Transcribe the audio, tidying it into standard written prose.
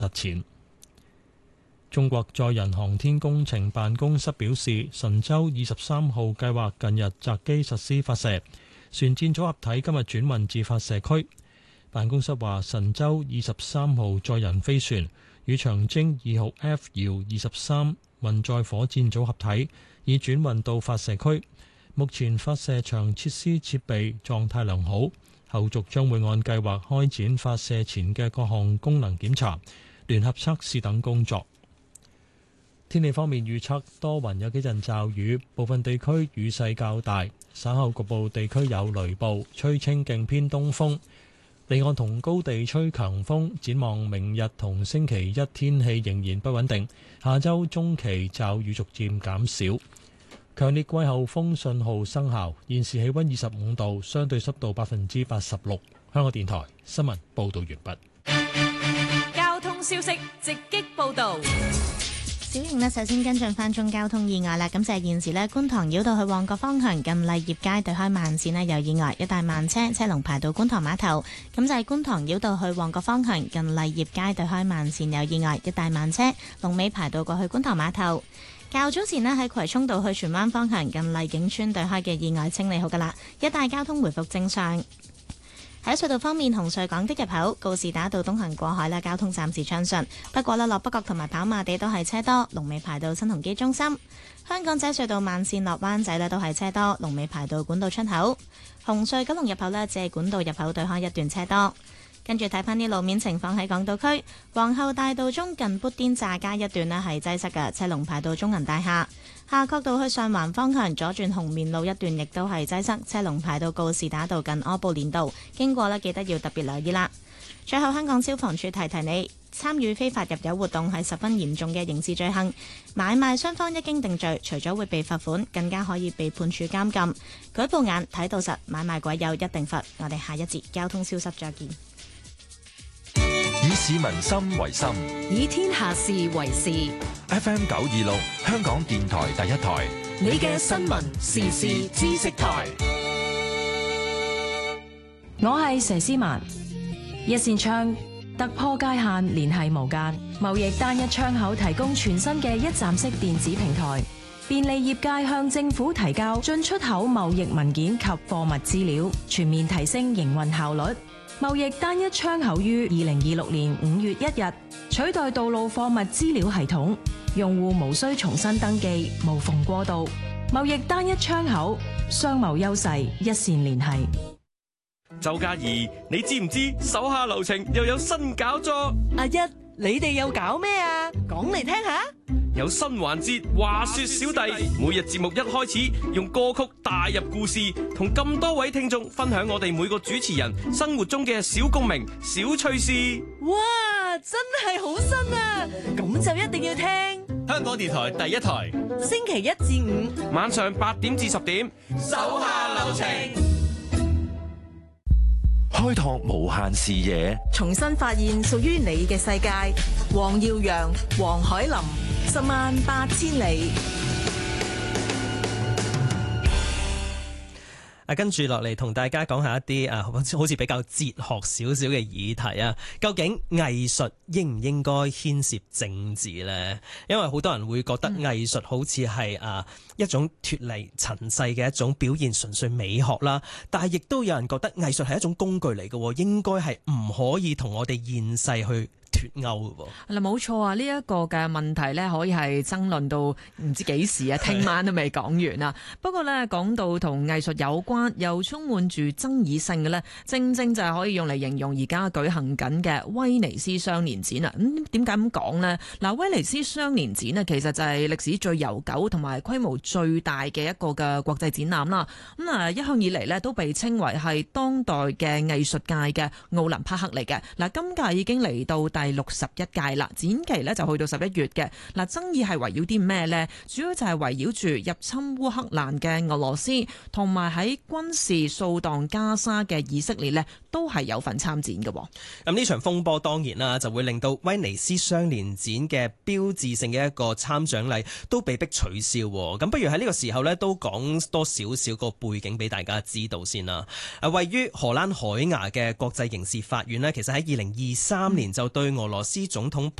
實踐。中國載人航天工程辦公室表示，神舟23號計劃近日擇機實施發射，船箭組合體今日轉運至發射區。辦公室話，神舟23號載人飛船與長征2號 F 遙23運載火箭組合體已轉運到發射區，目前發射場設施設備狀態良好，後續將會按計劃開展發射前嘅各項功能檢查、聯合測試等工作。天氣方面預測多雲，有幾陣驟雨，部分地區雨勢較大，稍後局部地區有雷暴，吹清勁偏東風。離岸同高地吹強風。展望明日同星期一天氣仍然不穩定，下週中期驟雨逐漸減少。強烈季候風信號生效。現時氣溫25度，相對濕度86%。香港電台新聞報道完畢。 交通消息直擊報道。 小瑩呢，首先跟進翻宗交通意外啦。咁就係現時呢，觀塘繞道去旺角方向近勵業街對開慢線呢有意外，一帶慢車，車龍排到觀塘碼頭。咁就係觀塘繞道去旺角方向近勵業街對開慢線有意外，一帶慢車，龍尾排到過去觀塘碼頭。較早前呢，喺葵涌道去荃灣方向近麗景村對開嘅意外清理好噶啦，一帶交通回復正常。喺隧道方面，紅隧港的入口告士打道東行過海啦，交通暫時暢順。不過落北角同埋跑馬地都係車多，龍尾排到新鴻基中心。香港仔隧道慢線落灣仔都係車多，龍尾排到管道出口。紅隧九龍入口只係管道入口對開一段車多。跟住睇翻啲路面情況，喺港島區皇后大道中近砵甸乍街一段呢係擠塞嘅，車龍排到中銀大廈。夏慤道去上環方向左轉紅棉路一段亦都係擠塞，車龍排到告士打道近柯布連道，經過呢記得要特別留意啦。最後，香港消防處提提你，參與非法入油活動係十分嚴重嘅刑事罪行，買賣雙方一經定罪，除咗會被罰款，更加可以被判處監禁。舉報眼睇到實，買賣鬼友一定罰。我哋下一節交通消息再見。 以市民心為心， 以天下事為事。 FM 926，香港電台第一台， 你嘅新聞時事知識台。 我係佘詩曼，一線窗突破界限，聯繫無間。貿易單一窗口提供全新嘅一站式電子平台，便利業界向政府提交進出口貿易文件及貨物資料，全面提升營運效率。貿易單一窗口於2026年5月1日取代道路貨物資料系統，用戶無需重新登記，無縫過渡。貿易單一窗口，商貿優勢一線聯繫。 周嘉怡，你知唔知手下留情又有新搞作？ 阿一，你哋又搞咩啊？講嚟聽下。 有新環節話說小弟，每日節目一開始用歌曲帶入故事，同咁多位聽眾分享我哋每個主持人生活中嘅小共鳴、小趣事。 哇，真係好新啊！咁就一定要聽香港電台第一台， 星期1至5 晚上8點至10點，手下留情， 開拓無限視野， 重新發現屬於你嘅世界。黃耀揚、黃海林，108000里。 跟住落嚟同大家講下一啲好似比較哲學少少嘅議題啊。究竟藝術應唔應該牽涉政治呢？因為好多人會覺得藝術好似係一種脫離塵世嘅一種表現純粹美學啦，但係亦都有人覺得藝術係一種工具嚟嘅，應該係唔可以同我哋現世去脫鈎嘅喎。 嗱，冇錯啊！呢一個嘅問題呢，可以係爭論到唔知幾時啊，聽晚都未講完啊。不過呢，講到同藝術有關又充滿住爭議性嘅呢，正正就係可以用嚟形容而家舉行緊嘅威尼斯雙年展啊。咁點解咁講呢？嗱，威尼斯雙年展呢，其實就係歷史最悠久同埋規模最大嘅一個嘅國際展覽啦。咁啊，一向以嚟呢，都被稱為係當代嘅藝術界嘅奧林匹克嚟嘅。嗱，今屆已經嚟到第61屆啦，展期呢就去到11月嘅。嗱，爭議係圍繞啲咩呢？主要就係圍繞住入侵烏克蘭嘅俄羅斯，同埋喺軍事掃蕩加沙嘅以色列呢，都係有份參展嘅。 咁呢場風波當然啦，就會令到威尼斯雙年展嘅標誌性嘅一個參獎禮都被迫取消。咁不如喺呢個時候呢，都講多少少個背景俾大家知道先啦。位於荷蘭海牙嘅國際刑事法院呢，其實喺2023年就對俄羅斯總統